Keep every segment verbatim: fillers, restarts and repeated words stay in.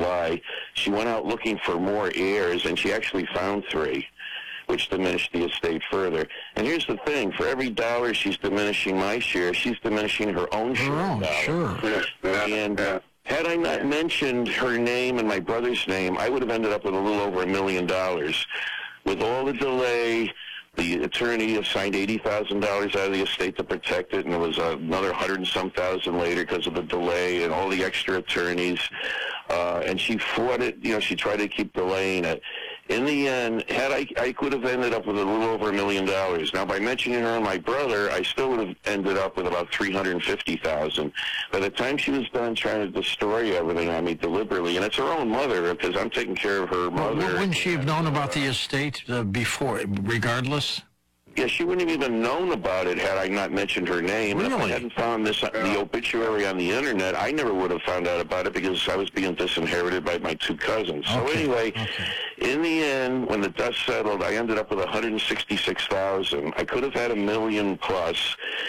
July, she went out looking for more heirs, and she actually found three, which diminished the estate further. And here's the thing, for every dollar she's diminishing my share, she's diminishing her own share. Oh, sure. And uh, had I not mentioned her name and my brother's name, I would have ended up with a little over a million dollars. With all the delay, the attorney assigned eighty thousand dollars out of the estate to protect it, and there was another hundred and some thousand later because of the delay and all the extra attorneys. Uh, and she fought it, you know, she tried to keep delaying it. In the end, had I, I could have ended up with a little over a million dollars. Now, by mentioning her and my brother, I still would have ended up with about three hundred fifty thousand. By the time she was done trying to destroy everything on me deliberately, and it's her own mother, because I'm taking care of her mother. Well, wouldn't she have known about the estate uh, before, regardless? Yeah, she wouldn't have even known about it had I not mentioned her name. Really? If I hadn't found this, the obituary on the internet, I never would have found out about it because I was being disinherited by my two cousins. So Okay. anyway, Okay. in the end, when the dust settled, I ended up with one hundred sixty-six thousand. I could have had a million plus.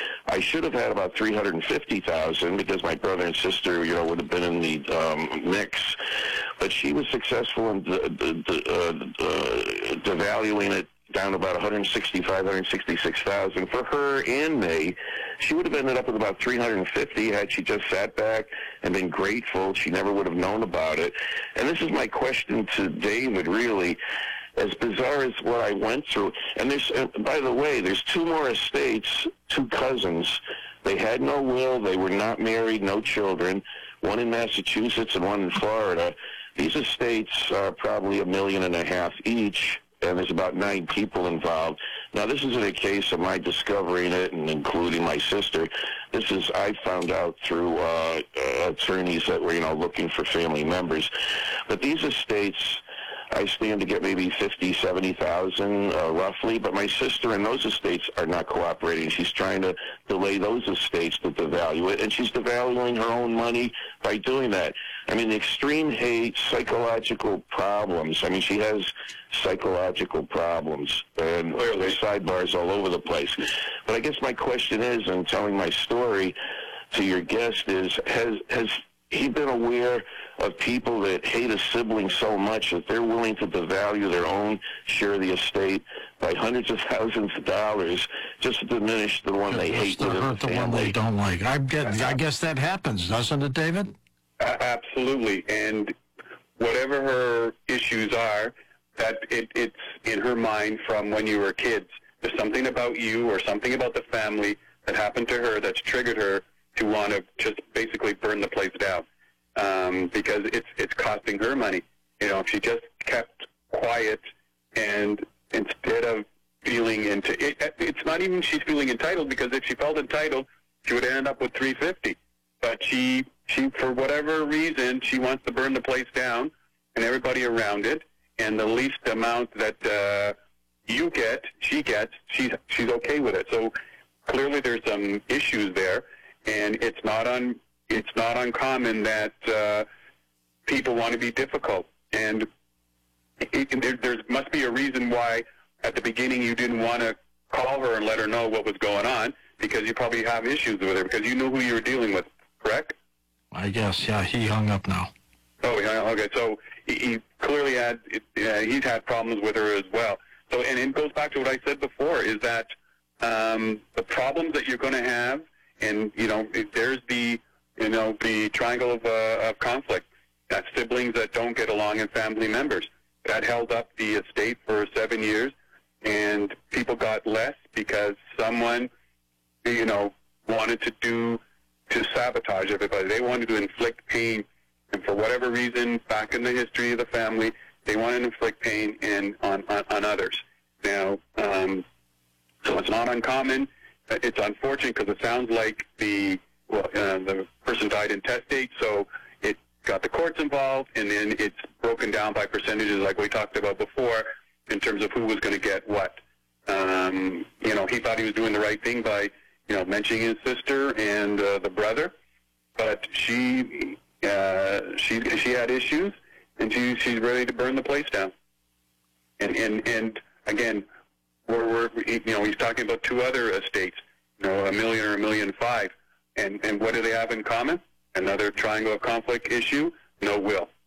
I should have had about three hundred fifty thousand because my brother and sister, you know, would have been in the um, mix. But she was successful in de- de- de- uh, uh, devaluing it down to about one hundred sixty-five, one hundred sixty-six thousand. For her and me, she would have ended up with about three hundred fifty had she just sat back and been grateful. She never would have known about it. And this is my question to David, really. As bizarre as what I went through, and there's, uh, by the way, there's two more estates, two cousins. They had no will, they were not married, no children, one in Massachusetts and one in Florida. These estates are probably a million and a half each, and there's about nine people involved. Now, this isn't a case of my discovering it and including my sister. This is, I found out through uh, uh, attorneys that were, you know, looking for family members. But these estates, I stand to get maybe fifty, seventy thousand, uh, roughly. But my sister and those estates are not cooperating. She's trying to delay those estates to devalue it, and she's devaluing her own money by doing that. I mean, extreme hate, psychological problems. I mean, she has psychological problems, and there's sidebars all over the place. But I guess my question is, and telling my story to your guest is, has has he been aware of people that hate a sibling so much that they're willing to devalue their own share of the estate by hundreds of thousands of dollars just to diminish the one they hate to within hurt the the one family? they don't like. I get. I guess that happens, doesn't it, David? A- absolutely. And whatever her issues are, that it, it's in her mind from when you were kids. There's something about you or something about the family that happened to her that's triggered her to want to just basically burn the place down, um, because it's it's costing her money. You know, if she just kept quiet and instead of feeling into it, it's not even she's feeling entitled, because if she felt entitled, she would end up with three hundred fifty. But she she for whatever reason she wants to burn the place down and everybody around it, and the least amount that uh, you get, she gets, she's she's okay with it. So clearly there's some issues there. And it's not un, it's not uncommon that uh, people want to be difficult. And it, it, there there's, must be a reason why at the beginning you didn't want to call her and let her know what was going on, because you probably have issues with her, because you knew who you were dealing with, correct? I guess, yeah, he hung up now. Oh, yeah, okay. So he, he clearly had, uh, he's had problems with her as well. So, and it goes back to what I said before, is that um, the problems that you're going to have, and, you know, there's the, you know, the triangle of, uh, of conflict. That's siblings that don't get along and family members. That held up the estate for seven years, and people got less because someone, you know, wanted to do, to sabotage everybody. They wanted to inflict pain, and for whatever reason, back in the history of the family, they wanted to inflict pain in, on, on, on others. Now, um, so it's not uncommon. It's unfortunate because it sounds like the well, uh, the person died intestate, so it got the courts involved, and then it's broken down by percentages like we talked about before in terms of who was going to get what. Um, you know, he thought he was doing the right thing by, you know, mentioning his sister and uh, the brother, but she uh, she she had issues, and she she's ready to burn the place down. And and and again, We're, we're, you know, he's talking about two other estates, you know, a million or a million five. And, and what do they have in common? Another triangle of conflict issue, no will.